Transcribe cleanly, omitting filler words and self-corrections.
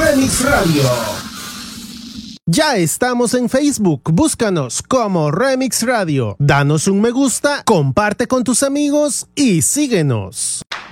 Remix Radio. Ya estamos en Facebook, búscanos como Remix Radio. Danos un me gusta, comparte con tus amigos y síguenos.